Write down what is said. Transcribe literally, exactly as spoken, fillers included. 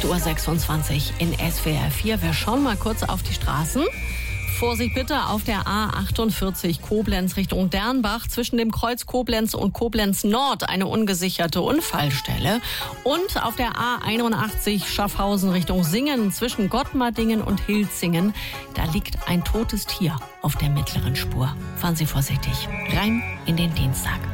acht Uhr sechsundzwanzig in S W R vier. Wir schauen mal kurz auf die Straßen. Vorsicht bitte auf der A achtundvierzig Koblenz Richtung Dernbach. Zwischen dem Kreuz Koblenz und Koblenz Nord eine ungesicherte Unfallstelle. Und auf der A einundachtzig Schaffhausen Richtung Singen zwischen Gottmardingen und Hilzingen. Da liegt ein totes Tier auf der mittleren Spur. Fahren Sie vorsichtig. Rein in den Dienstag.